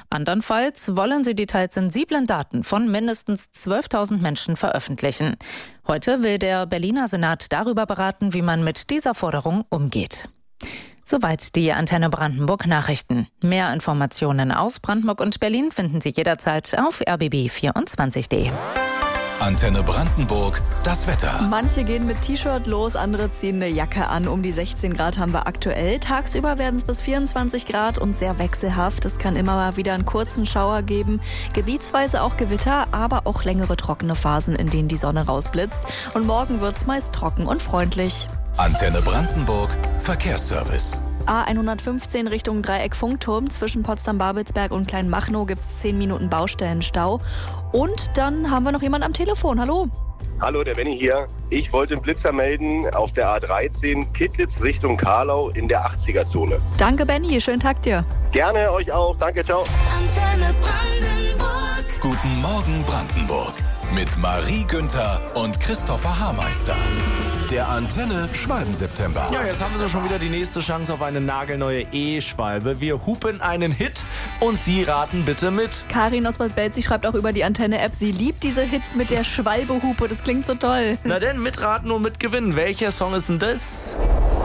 Andernfalls wollen sie die teils sensiblen Daten von mindestens 12.000 Menschen veröffentlichen. Heute will der Berliner Senat darüber beraten, wie man mit dieser Forderung umgeht. Soweit die Antenne Brandenburg Nachrichten. Mehr Informationen aus Brandenburg und Berlin finden Sie jederzeit auf rbb24.de. Antenne Brandenburg, das Wetter. Manche gehen mit T-Shirt los, andere ziehen eine Jacke an. Um die 16 Grad haben wir aktuell. Tagsüber werden es bis 24 Grad und sehr wechselhaft. Es kann immer mal wieder einen kurzen Schauer geben. Gebietsweise auch Gewitter, aber auch längere trockene Phasen, in denen die Sonne rausblitzt. Und morgen wird es meist trocken und freundlich. Antenne Brandenburg, Verkehrsservice. A115 Richtung Dreieck-Funkturm. Zwischen Potsdam-Babelsberg und Kleinmachnow gibt es 10 Minuten Baustellenstau. Und dann haben wir noch jemanden am Telefon. Hallo. Hallo, der Benny hier. Ich wollte einen Blitzer melden auf der A13 Kittlitz Richtung Karlau in der 80er-Zone. Danke, Benny. Schönen Tag dir. Gerne, euch auch. Danke, ciao. Antenne Brandenburg. Guten Morgen Brandenburg. Mit Marie Günther und Christopher Haarmeister. Der Antenne Schwalben-September. Ja, jetzt haben wir schon wieder die nächste Chance auf eine nagelneue E-Schwalbe. Wir hupen einen Hit und Sie raten bitte mit. Karin aus Bad Belzig schreibt auch über die Antenne-App, sie liebt diese Hits mit der Schwalbe-Hupe. Das klingt so toll. Na denn, mitraten und mitgewinnen. Welcher Song ist denn das?